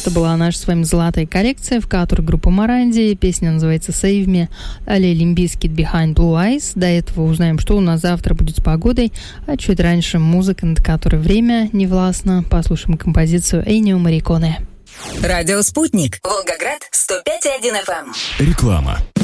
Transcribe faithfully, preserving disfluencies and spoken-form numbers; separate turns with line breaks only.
Это была наша с вами золотая коллекция, в которой группа Моранди. Песня называется «Save Me», далее Limp Bizkit «Behind Blue Eyes». До этого узнаем, что у нас завтра будет с погодой, а чуть раньше музыка, над которой время не властно. Послушаем композицию «Эйнио Мариконе».
Радио «Спутник». Волгоград, сто пять и один эф эм.
Реклама.